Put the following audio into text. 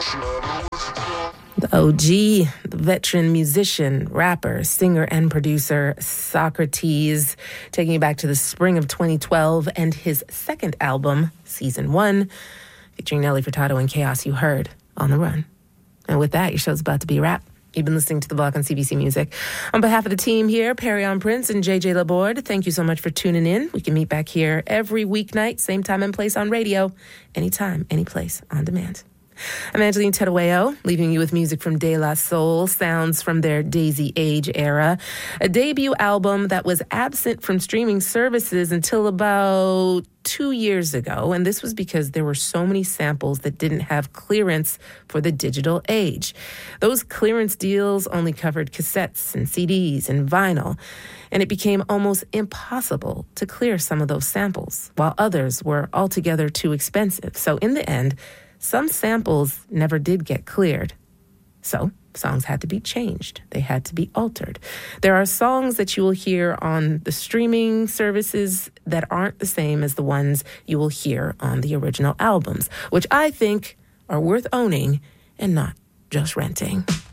The OG, the veteran musician, rapper, singer, and producer, Saukrates, taking you back to the spring of 2012 and his second album, Season 1, featuring Nelly Furtado and Chaos, you heard, On the Run. And with that, your show's about to be a wrap. You've been listening to The Block on CBC Music. On behalf of the team here, Perry-On Prince and JJ Laborde, thank you so much for tuning in. We can meet back here every weeknight, same time and place on radio, anytime, any place, on demand. I'm Angeline Terueo, leaving you with music from De La Soul, sounds from their Daisy Age era, a debut album that was absent from streaming services until about 2 years ago, and this was because there were so many samples that didn't have clearance for the digital age. Those clearance deals only covered cassettes and CDs and vinyl, and it became almost impossible to clear some of those samples, while others were altogether too expensive. So in the end, some samples never did get cleared. So songs had to be changed. They had to be altered. There are songs that you will hear on the streaming services that aren't the same as the ones you will hear on the original albums, which I think are worth owning and not just renting.